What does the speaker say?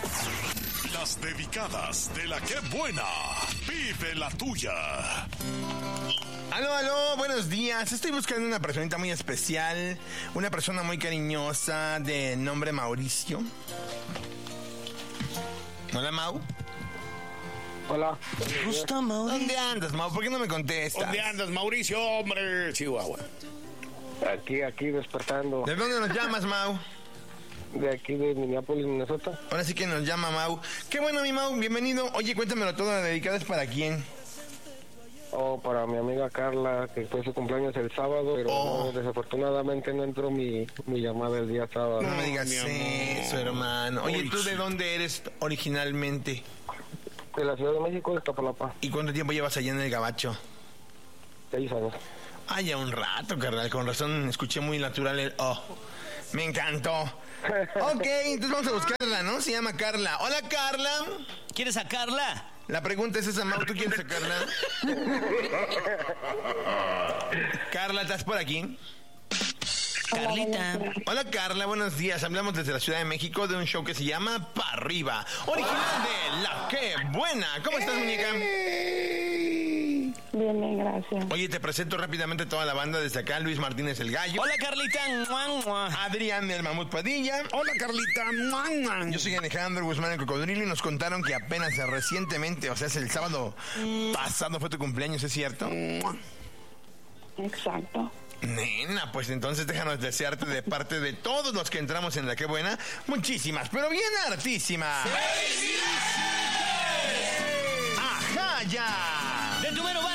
Las dedicadas de la que buena. Vive la tuya. Aló, buenos días. Estoy buscando una personita muy especial, una persona muy cariñosa de nombre Mauricio. Hola, Mau. Hola. Gusta, Mauricio. ¿Dónde andas, Mau? ¿Por qué no me contestas? ¿Dónde andas, Mauricio, hombre? Chihuahua. Aquí despertando. ¿De dónde nos llamas, Mau? De aquí de Minneapolis, Minnesota. Ahora sí que nos llama Mau. Qué bueno, mi Mau, bienvenido. Oye, cuéntamelo todo, ¿la dedicada es para quién? Para mi amiga Carla, que fue su cumpleaños el sábado, pero no, desafortunadamente no entró mi llamada el día sábado. No me digas mi amor. eso, hermano. Oye, ¿tú de dónde eres originalmente? De la Ciudad de México, de Iztapalapa. ¿Y cuánto tiempo llevas allá en el Gabacho? 6 años. Ah, ya un rato, carnal. Con razón escuché muy natural el oh. Me encantó. Ok, entonces vamos a buscarla, ¿no? Se llama Carla. Hola, Carla. ¿Quieres sacarla? La pregunta es esa, Mau, ¿tú quieres sacarla? Carla, ¿estás por aquí? Carlita. Hola, Carla, buenos días. Hablamos desde la Ciudad de México de un show que se llama Pa' Arriba, original de La Que Buena. ¿Cómo estás, muñeca? Bien, gracias. Oye, te presento rápidamente toda la banda desde acá. Luis Martínez el Gallo. Hola, Carlita. Mua, mua. Adrián el Mamut Padilla. Hola, Carlita. Mua, mua. Yo soy Alejandro Guzmán el Cocodrilo y nos contaron que apenas recientemente, o sea, es el sábado pasado fue tu cumpleaños, ¿es cierto? Exacto. Nena, pues entonces déjanos desearte de parte de todos los que entramos en La Que Buena, muchísimas, pero bien hartísimas. ¡Ajá, ya! De tu mero